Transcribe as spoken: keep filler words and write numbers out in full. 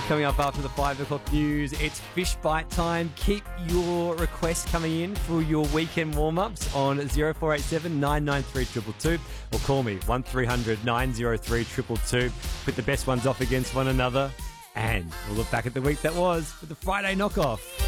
Coming up after the five o'clock news, it's Fish Bite time. Keep your requests coming in for your weekend warm-ups on zero four eight seven, nine nine three, two two two or call me one three hundred, nine oh three, two two two. Put the best ones off against one another and we'll look back at the week that was with the Friday knockoff.